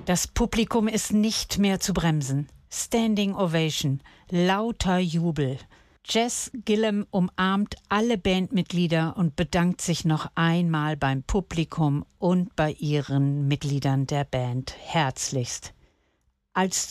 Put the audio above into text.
Das Publikum ist nicht mehr zu bremsen. Standing Ovation, lauter Jubel. Jess Gillum umarmt alle Bandmitglieder und bedankt sich noch einmal beim Publikum und bei ihren Mitgliedern der Band herzlichst. Als